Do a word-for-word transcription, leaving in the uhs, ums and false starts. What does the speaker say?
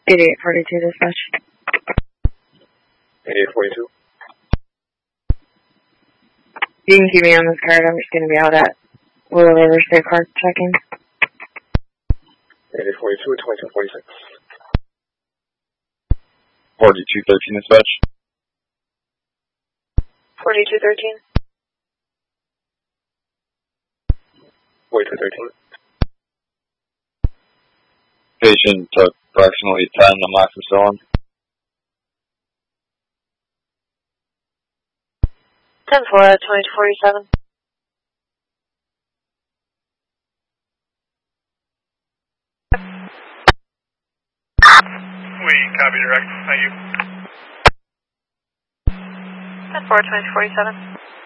eighty-eight forty-two dispatch. eighty-eight forty-two. You can keep me on this card. I'm just going to be out at Willow River State Park checking. eighty-eight forty-two and twenty-two forty-six. forty-two thirteen dispatch. forty-two thirteen. forty-two thirteen. Patient took approximately ten amoxicillin. ten four at twenty-two forty-seven. We copy direct. Thank you. ten four at twenty-two forty-seven.